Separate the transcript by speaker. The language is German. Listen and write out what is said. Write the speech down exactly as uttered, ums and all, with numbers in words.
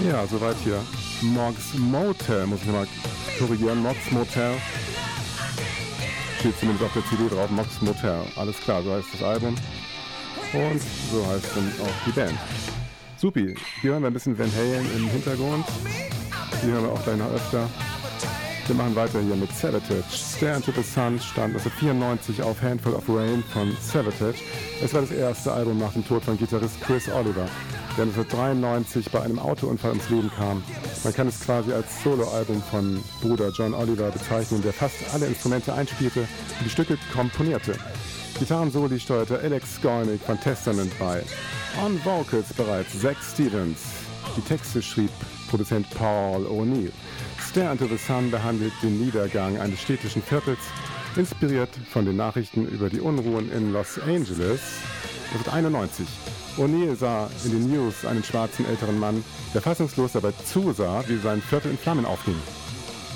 Speaker 1: Ja, soweit hier. Mog's Motel, muss ich mal korrigieren. Mog's Motel. Steht zumindest auf der C D drauf. Mog's Motel. Alles klar, so heißt das Album. Und so heißt dann auch die Band. Supi. Hier hören wir ein bisschen Van Halen im Hintergrund. Die hören wir auch gleich noch öfter. Wir machen weiter hier mit Savatage. Stare into the Sun stand neunzehnhundertvierundneunzig auf Handful of Rain von Savatage. Es war das erste Album nach dem Tod von Gitarrist Chris Oliver, der neunzehnhundertdreiundneunzig bei einem Autounfall ums Leben kam. Man kann es quasi als Soloalbum von Bruder John Oliver bezeichnen, der fast alle Instrumente einspielte und die Stücke komponierte. Gitarrensoli steuerte Alex Skolnick von Testament bei. On Vocals bereits Zach Stevens. Die Texte schrieb Produzent Paul O'Neill. Stare into the Sun behandelt den Niedergang eines städtischen Viertels, inspiriert von den Nachrichten über die Unruhen in Los Angeles neunzehnhunderteinundneunzig. O'Neill sah in den News einen schwarzen älteren Mann, der fassungslos dabei zusah, wie sein Viertel in Flammen aufging.